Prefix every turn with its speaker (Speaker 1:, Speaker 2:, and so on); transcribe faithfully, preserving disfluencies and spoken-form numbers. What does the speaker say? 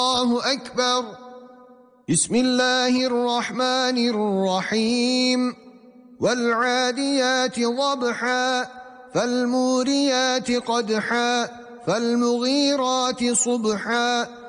Speaker 1: الله أكبر. بسم الله الرحمن الرحيم. والعاديات ضبحا فالموريات قدحا فالمغيرات صبحا